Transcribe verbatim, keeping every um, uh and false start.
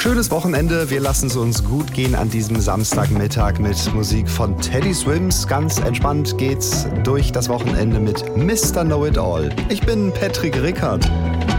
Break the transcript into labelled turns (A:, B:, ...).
A: Schönes Wochenende. Wir lassen es uns gut gehen an diesem Samstagmittag mit Musik von Teddy Swims. Ganz entspannt geht's durch das Wochenende mit Mister Know-It-All. Ich bin Patrick Rickard.